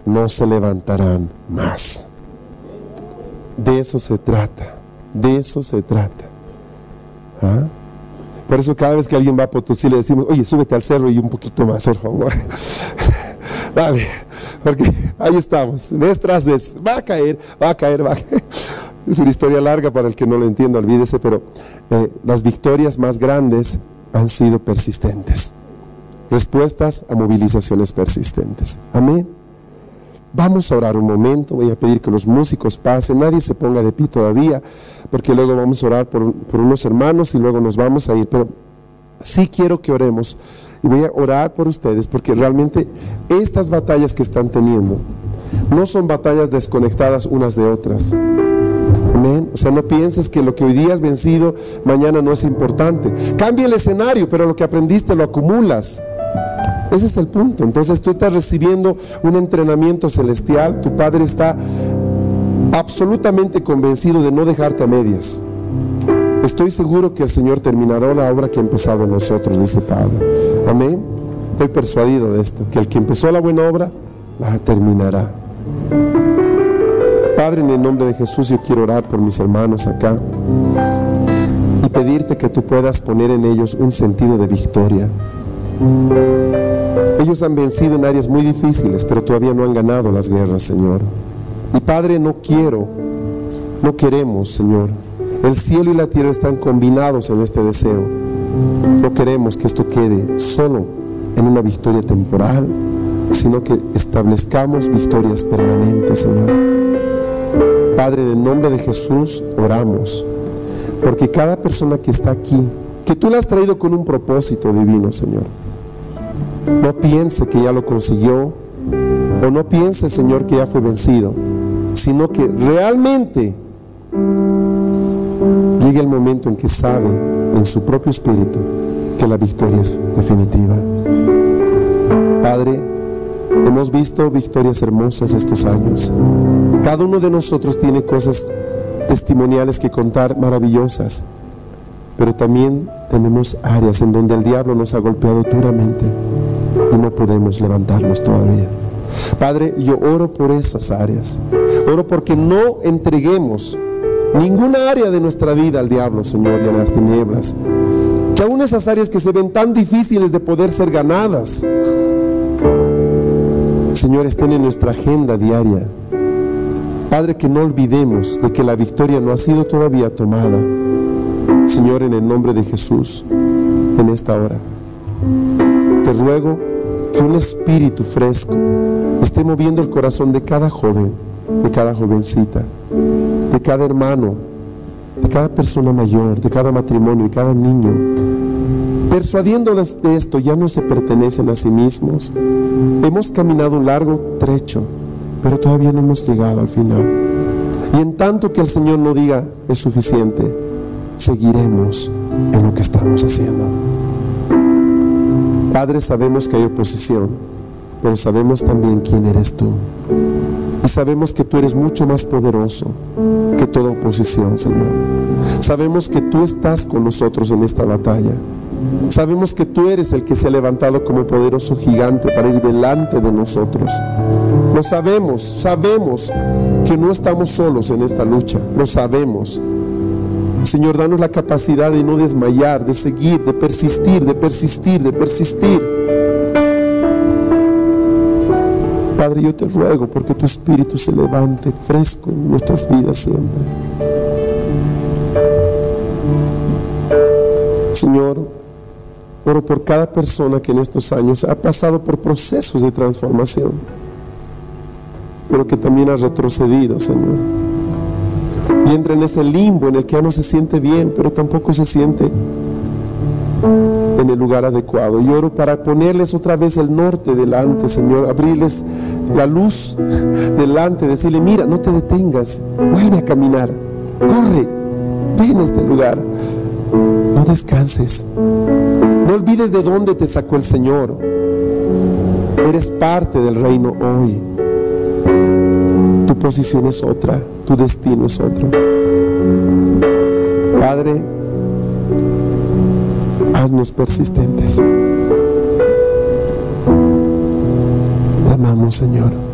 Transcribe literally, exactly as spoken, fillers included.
no se levantarán más. De eso se trata, de eso se trata. ¿Ah? Por eso cada vez que alguien va a Potosí le decimos, oye, súbete al cerro y un poquito más, por favor. Dale, porque ahí estamos, vez tras vez, va a caer, va a caer, va a caer. Es una historia larga para el que no lo entienda, olvídese, pero eh, las victorias más grandes han sido persistentes. Respuestas a movilizaciones persistentes. Amén. Vamos a orar un momento, voy a pedir que los músicos pasen, nadie se ponga de pie todavía, porque luego vamos a orar por, por unos hermanos y luego nos vamos a ir, pero sí quiero que oremos y voy a orar por ustedes, porque realmente estas batallas que están teniendo no son batallas desconectadas unas de otras. Amén. O sea, no pienses que lo que hoy día has vencido, mañana no es importante. Cambia el escenario, pero lo que aprendiste lo acumulas. Ese es el punto. Entonces tú estás recibiendo un entrenamiento celestial. Tu Padre está absolutamente convencido de no dejarte a medias. Estoy seguro que el Señor terminará la obra que ha empezado en nosotros, dice Pablo. Amén. Estoy persuadido de esto, que el que empezó la buena obra la terminará. Padre, en el nombre de Jesús, yo quiero orar por mis hermanos acá y pedirte que tú puedas poner en ellos un sentido de victoria. Ellos han vencido en áreas muy difíciles, pero todavía no han ganado las guerras, Señor. Y Padre, no quiero, no queremos, Señor. El cielo y la tierra están combinados en este deseo. No queremos que esto quede solo en una victoria temporal, sino que establezcamos victorias permanentes, Señor. Padre, en el nombre de Jesús oramos, porque cada persona que está aquí, que tú la has traído con un propósito divino, Señor. No piense que ya lo consiguió, o no piense, Señor, que ya fue vencido, sino que realmente llegue el momento en que sabe en su propio espíritu que la victoria es definitiva. Padre, hemos visto victorias hermosas estos años. Cada uno de nosotros tiene cosas testimoniales que contar, maravillosas, pero también tenemos áreas en donde el diablo nos ha golpeado duramente y no podemos levantarnos todavía. Padre, yo oro por esas áreas. Oro porque no entreguemos ninguna área de nuestra vida al diablo, Señor, y a las tinieblas. Que aún esas áreas que se ven tan difíciles de poder ser ganadas, Señor, estén en nuestra agenda diaria. Padre, que no olvidemos de que la victoria no ha sido todavía tomada. Señor, en el nombre de Jesús, en esta hora, te ruego que un espíritu fresco esté moviendo el corazón de cada joven, de cada jovencita, de cada hermano, de cada persona mayor, de cada matrimonio, de cada niño, persuadiéndoles de esto. Ya no se pertenecen a sí mismos. Hemos caminado un largo trecho, pero todavía no hemos llegado al final. Y en tanto que el Señor no diga es suficiente, seguiremos en lo que estamos haciendo. Padre, sabemos que hay oposición, pero sabemos también quién eres tú. Y sabemos que tú eres mucho más poderoso que toda oposición, Señor. Sabemos que tú estás con nosotros en esta batalla. Sabemos que tú eres el que se ha levantado como poderoso gigante para ir delante de nosotros. Lo sabemos, sabemos que no estamos solos en esta lucha, lo sabemos. Señor, danos la capacidad de no desmayar, de seguir, de persistir, de persistir, de persistir. Padre, yo te ruego porque tu Espíritu se levante fresco en nuestras vidas siempre. Señor, oro por cada persona que en estos años ha pasado por procesos de transformación, pero que también ha retrocedido, Señor, y entra en ese limbo en el que ya no se siente bien, pero tampoco se siente en el lugar adecuado. Y oro para ponerles otra vez el norte delante, Señor, abrirles la luz delante, decirle, mira, no te detengas, vuelve a caminar, corre, ven a este lugar, no descanses, no olvides de dónde te sacó el Señor. Eres parte del reino hoy. Tu posición es otra, tu destino es otro. Padre, haznos persistentes. Te amamos, Señor.